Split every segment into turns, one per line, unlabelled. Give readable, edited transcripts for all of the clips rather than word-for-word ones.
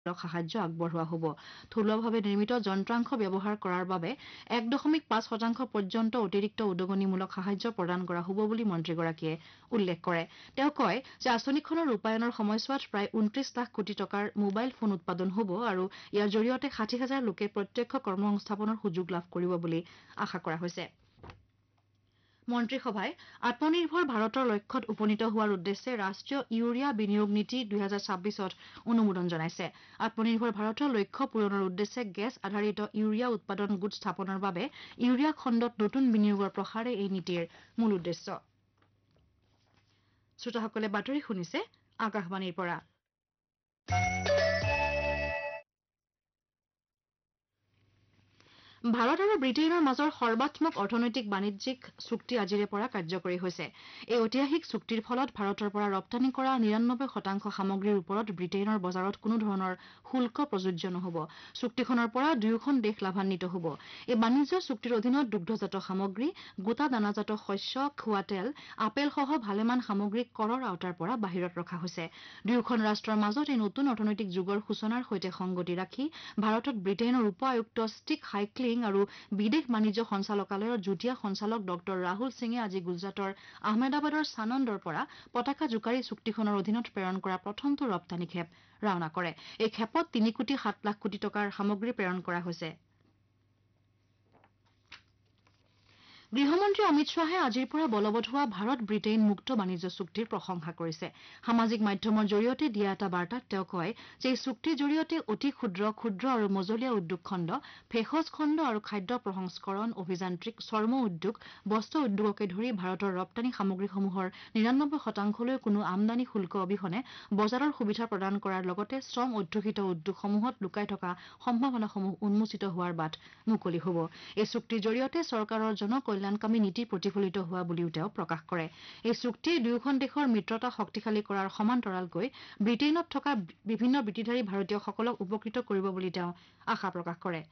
সাহায্য আগবঢ়োৱা হ'ব। থলুৱাভাৱে নিৰ্মিত যন্ত্ৰাংশ ব্যৱহাৰ কৰাৰ বাবে 1.5% পৰ্যন্ত অতিৰিক্ত উদগনিমূলক সাহায্য প্ৰদান কৰা হ'ব বুলি মন্ত্ৰীগৰাকীয়ে উল্লেখ কৰে। তেওঁ কয় যে আঁচনিখনৰ ৰূপায়ণৰ সময়ছোৱাত প্ৰায় ২৯ লাখ কোটি টকাৰ মোবাইল ফোন উৎপাদন হ'ব আৰু ইয়াৰ জৰিয়তে ৬০,০০০ লোকে প্ৰত্যক্ষ কৰ্মসংস্থাপনৰ সুযোগ লাভ কৰিব বুলি আশা কৰা হৈছে। মন্ত্ৰীসভাই আত্মনিৰ্ভৰ ভাৰতৰ লক্ষ্যত উপনীত হোৱাৰ উদ্দেশ্যে ৰাষ্ট্ৰীয় ইউৰিয়া বিনিয়োগ নীতি ২০২৬ত অনুমোদন জনাইছে। আত্মনিৰ্ভৰ ভাৰতৰ লক্ষ্য পূৰণৰ উদ্দেশ্যে গেছ আধাৰিত ইউৰিয়া উৎপাদন গোট স্থাপনৰ বাবে ইউৰিয়া খণ্ডত নতুন বিনিয়োগৰ প্ৰসাৰে এই নীতিৰ মূল উদ্দেশ্য। শ্ৰোতাসকলে বাতৰি শুনিছে আকাশবাণীৰ পৰা। ভাৰত আৰু ব্ৰিটেইনৰ মাজৰ সৰ্বাত্মক অৰ্থনৈতিক বাণিজ্যিক চুক্তি আজিৰে পৰা কাৰ্যকৰী হৈছে। এই ঐতিহাসিক চুক্তিৰ ফলত ভাৰতৰ পৰা ৰপ্তানি কৰা ৯৯% সামগ্ৰীৰ ওপৰত ব্ৰিটেইনৰ বজাৰত কোনো ধৰণৰ শুল্ক প্ৰযোজ্য নহ'ব। চুক্তিখনৰ পৰা দুয়োখন দেশ লাভান্বিত হ'ব। এই বাণিজ্য চুক্তিৰ অধীনত দুগ্ধজাত সামগ্ৰী, গোটা দানাজাত শস্য, খোৱা তেল, আপেলসহ ভালেমান সামগ্ৰীক কৰৰ আওতাৰ পৰা বাহিৰত ৰখা হৈছে। দুয়োখন ৰাষ্ট্ৰৰ মাজত এই নতুন অৰ্থনৈতিক যুগৰ সূচনাৰ সৈতে সংগতি ৰাখি ভাৰতত ব্ৰিটেইনৰ উপ আয়ুক্ত ষ্টিক হাইক্লিং আৰু বিদেশ বাণিজ্য সঞ্চালকালয়ৰ যুটীয়া সঞ্চালক ড ৰাহুল সিঙে আজি গুজৰাটৰ আহমেদাবাদৰ সানন্দৰ পৰা পতাকা জোকাৰি চুক্তিখনৰ অধীনত প্ৰেৰণ কৰা প্ৰথমটো ৰপ্তানি খেপ ৰাওনা কৰে। এই খেপত ৩,৭,০০,০০,০০,০০,০০ কোটি টকাৰ সামগ্ৰী প্ৰেৰণ কৰা হৈছে। গৃহমন্ত্ৰী অমিত শ্বাহে আজিৰ পৰা বলবৎ হোৱা ভাৰত ব্ৰিটেইন মুক্ত বাণিজ্য চুক্তিৰ প্ৰশংসা কৰিছে। সামাজিক মাধ্যমৰ জৰিয়তে দিয়া এটা বাৰ্তাত তেওঁ কয় যে এই চুক্তিৰ জৰিয়তে অতি ক্ষুদ্ৰ আৰু মজলীয়া উদ্যোগ খণ্ড, ভেষজ খণ্ড আৰু খাদ্য প্ৰসংস্কৰণ, অভিযান্ত্ৰিক, চৰ্ম উদ্যোগ, বস্ত্ৰ উদ্যোগকে ধৰি ভাৰতৰ ৰপ্তানি সামগ্ৰীসমূহৰ ৯৯%লৈ কোনো আমদানি শুল্ক অবিহনে বজাৰৰ সুবিধা প্ৰদান কৰাৰ লগতে শ্ৰম অধ্যুষিত উদ্যোগসমূহত লুকাই থকা সম্ভাৱনাসমূহ উন্মোচিত হোৱাৰ বাট মুকলি হ'ব। এই চুক্তিৰ জৰিয়তে চৰকাৰৰ জনকল্যাণকামী নীতি প্ৰতিফলিত হোৱা বুলিও তেওঁ প্ৰকাশ কৰে। এই চুক্তিয়ে দুয়োখন দেশৰ মিত্ৰতা শক্তিশালী কৰাৰ সমান্তৰালকৈ ব্ৰিটেইনত থকা বিভিন্ন বৃত্তিধাৰী ভাৰতীয়সকলক উপকৃত কৰিব বুলি তেওঁ আশা প্ৰকাশ কৰে।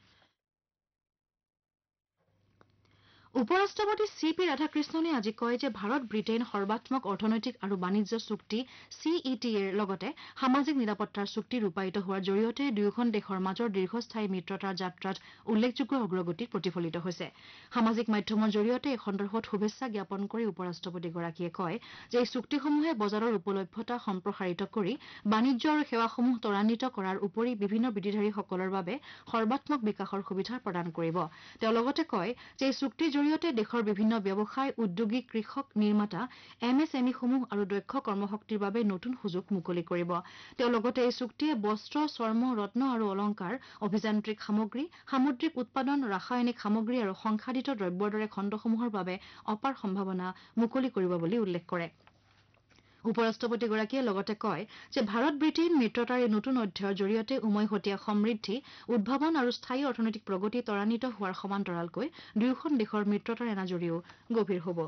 উপৰাষ্ট্ৰপতি চি পি ৰাধাকৃষ্ণনে আজি কয় যে ভাৰত ব্ৰিটেইন সৰ্বাত্মক অৰ্থনৈতিক আৰু বাণিজ্য চুক্তি CETA-ৰ লগতে সামাজিক নিৰাপত্তাৰ চুক্তি ৰূপায়িত হোৱাৰ জৰিয়তে দুয়োখন দেশৰ মাজৰ দীৰ্ঘস্থায়ী মিত্ৰতাৰ যাত্ৰাত উল্লেখযোগ্য অগ্ৰগতি প্ৰতিফলিত হৈছে। সামাজিক মাধ্যমৰ জৰিয়তে এই সন্দৰ্ভত শুভেচ্ছা জ্ঞাপন কৰি উপৰাষ্ট্ৰপতিগৰাকীয়ে কয় যে এই চুক্তিসমূহে বজাৰৰ উপলভ্যতা সম্প্ৰসাৰিত কৰি বাণিজ্য আৰু সেৱাসমূহ ত্বৰান্বিত কৰাৰ উপৰি বিভিন্ন বৃত্তিধাৰীসকলৰ বাবে সৰ্বাত্মক বিকাশৰ সুবিধা প্ৰদান কৰিব। তেওঁ লগতে কয় যে এই চুক্তিৰ জৰিয়তে দেশৰ বিভিন্ন ব্যৱসায়, উদ্যোগী, কৃষক, নিৰ্মাতা, MSME-সমূহ আৰু দক্ষ কৰ্মশক্তিৰ বাবে নতুন সুযোগ মুকলি কৰিব। তেওঁ লগতে এই চুক্তিয়ে বস্ত্ৰ, চৰ্ম, ৰত্ন আৰু অলংকাৰ, অভিযান্ত্ৰিক সামগ্ৰী, সামুদ্ৰিক উৎপাদন, ৰাসায়নিক সামগ্ৰী আৰু সংসাধিত দ্ৰব্যৰ দৰে খণ্ডসমূহৰ বাবে অপাৰ সম্ভাৱনা মুকলি কৰিব বুলি উল্লেখ কৰে। উপৰাষ্ট্ৰপতিগৰাকীয়ে লগতে কয় যে ভাৰত ব্ৰিটেইন মিত্ৰতাৰ এই নতুন অধ্যায়ৰ জৰিয়তে উমৈহতীয়া সমৃদ্ধি, উদ্ভাৱন আৰু স্থায়ী অৰ্থনৈতিক প্ৰগতি ত্বৰান্বিত হোৱাৰ সমান্তৰালকৈ দুয়োখন দেশৰ মিত্ৰতাৰ এনাজৰীও গভীৰ হ'ব।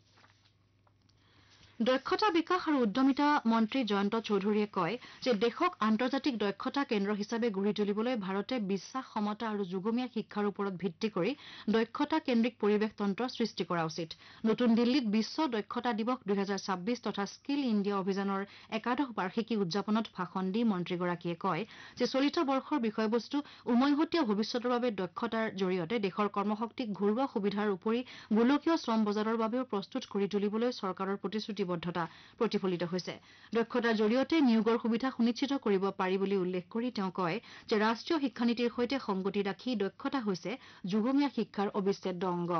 দক্ষতা বিকাশ আৰু উদ্যমিতা মন্ত্ৰী জয়ন্ত চৌধুৰীয়ে কয় যে দেশক আন্তৰ্জাতিক দক্ষতা কেন্দ্ৰ হিচাপে গঢ়ি তুলিবলৈ ভাৰতে বিশ্বাস, সমতা আৰু যুগমীয়া শিক্ষাৰ ওপৰত ভিত্তি কৰি দক্ষতা কেন্দ্ৰিক পৰিৱেশ তন্ত্ৰ সৃষ্টি কৰা উচিত। নতুন দিল্লীত বিশ্ব দক্ষতা দিৱস ২০২৬ তথা স্কিল ইণ্ডিয়া অভিযানৰ একাদশ বাৰ্ষিকী উদযাপনত ভাষণ দি মন্ত্ৰীগৰাকীয়ে কয় যে চলিত বৰ্ষৰ বিষয়বস্তু উমৈহতীয়া ভৱিষ্যতৰ বাবে দক্ষতাৰ জৰিয়তে দেশৰ কৰ্মশক্তিক ঘৰুৱা সুবিধাৰ উপৰি গোলকীয় শ্ৰম বজাৰৰ বাবেও প্ৰস্তুত কৰি তুলিবলৈ চৰকাৰৰ প্ৰতিশ্ৰুতিবদ্ধতা প্ৰতিফলিত হৈছে। দক্ষতাৰ জৰিয়তে নিয়োগৰ সুবিধা সুনিশ্চিত কৰিব পাৰি বুলি উল্লেখ কৰি তেওঁ কয় যে ৰাষ্ট্ৰীয় শিক্ষানীতিৰ সৈতে সংগতি ৰাখি দক্ষতা হৈছে যুগমীয়া শিক্ষাৰ অবিচ্ছেদ্য অংগ।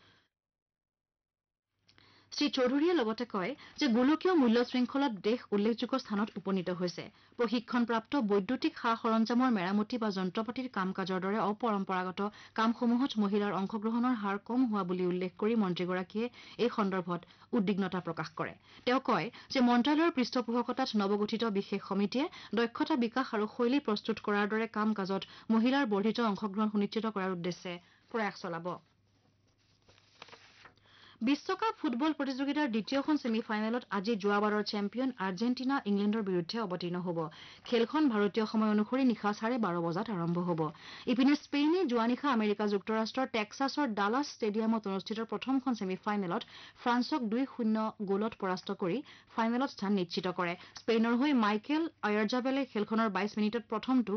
শ্ৰীচৌধুৰীয়ে লগতে কয় যে গোলকীয় মূল্য শৃংখলাত দেশ উল্লেখযোগ্য স্থানত উপনীত হৈছে। প্ৰশিক্ষণপ্ৰাপ্ত বৈদ্যুতিক সা-সৰঞ্জামৰ মেৰামতি বা যন্ত্ৰপাতিৰ কাম-কাজৰ দৰে অপৰম্পৰাগত কামসমূহত মহিলাৰ অংশগ্ৰহণৰ হাৰ কম হোৱা বুলি উল্লেখ কৰি মন্ত্ৰীগৰাকীয়ে এই সন্দৰ্ভত উদ্বিগ্নতা প্ৰকাশ কৰে। তেওঁ কয় যে মন্ত্ৰালয়ৰ পৃষ্ঠপোষকতাত নৱগঠিত বিশেষ সমিতিয়ে দক্ষতা বিকাশ আৰু শৈলী প্ৰস্তুত কৰাৰ দৰে কাম-কাজত মহিলাৰ বৰ্ধিত অংশগ্ৰহণ সুনিশ্চিত কৰাৰ উদ্দেশ্যে প্ৰয়াস চলাব। বিশ্বকাপ ফুটবল প্ৰতিযোগিতাৰ দ্বিতীয়খন ছেমি ফাইনেলত আজি যোৱাবাৰৰ চেম্পিয়ন আৰ্জেণ্টিনা ইংলেণ্ডৰ বিৰুদ্ধে অৱতীৰ্ণ হ'ব। খেলখন ভাৰতীয় সময় অনুসৰি নিশা 12:30 বজাত আৰম্ভ হ'ব। ইপিনে স্পেইনে যোৱা নিশা আমেৰিকা যুক্তৰাষ্ট্ৰৰ টেক্সাছৰ ডালাছ ষ্টেডিয়ামত অনুষ্ঠিত প্ৰথমখন ছেমি ফাইনেলত ফ্ৰান্সক 2-0 গ'লত পৰাস্ত কৰি ফাইনেলত স্থান নিশ্চিত কৰে। স্পেইনৰ হৈ মাইকেল অয়াৰজাবেলে খেলখনৰ 22 মিনিটত প্ৰথমটো